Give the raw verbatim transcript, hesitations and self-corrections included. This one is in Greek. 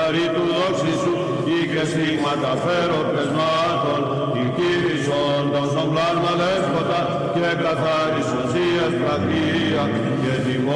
βαρύ του δόξη σου, ή και στίγματα φέρω πεσμάτων, η κύρισον των στον πλάσμα δέσποτα, και καθάρισον σίας πλατεία, και